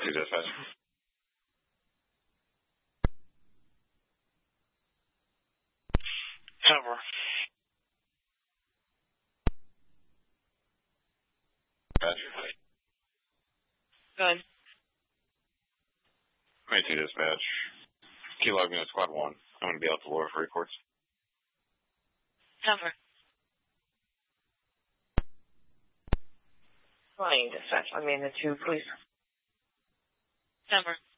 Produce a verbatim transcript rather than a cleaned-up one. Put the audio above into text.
two dispatch. Cover. Dispatch. Good. twenty-two dispatch. Key log unit squad one. I'm going to be out the Laura for reports. Cover. Flying dispatch. I mean the two, please. Cover.